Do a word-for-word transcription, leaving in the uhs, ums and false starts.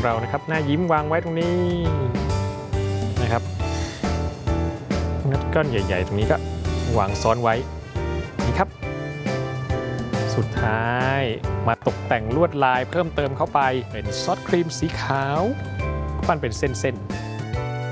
เรานะครับหน้ายิ้มวางไว้ตรงนี้นะครับนัดก้อนใหญ่ๆตรงนี้ก็วางซ้อนไว้นี่ครับสุดท้ายมาตกแต่งลวดลายเพิ่มเติมเข้าไปเป็นซอสครีมสีขาวปั้นเป็นเส้นๆ